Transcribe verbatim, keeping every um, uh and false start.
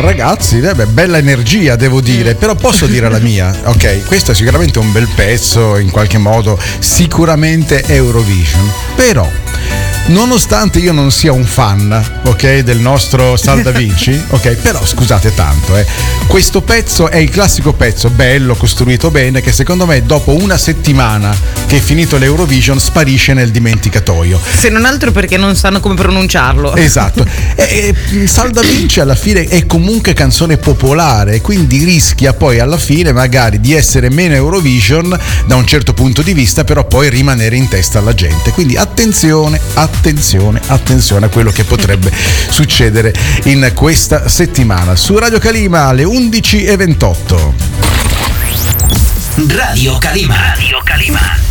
Ragazzi, eh beh, bella energia devo dire, però posso dire la mia, ok? Questo è sicuramente un bel pezzo, in qualche modo sicuramente Eurovision, però nonostante io non sia un fan, ok, del nostro Salda Vinci, ok, però scusate tanto, eh, questo pezzo è il classico pezzo bello, costruito bene, che secondo me dopo una settimana che è finito l'Eurovision sparisce nel dimenticatoio. Se non altro perché non sanno come pronunciarlo. Esatto. E, e Salda Vinci alla fine è comunque canzone popolare, quindi rischia poi alla fine magari di essere meno Eurovision da un certo punto di vista, però poi rimanere in testa alla gente. Quindi attenzione, attenzione, attenzione a quello che potrebbe succedere in questa settimana. Su Radio Calima alle undici e ventotto. Radio Calima. Radio Calima.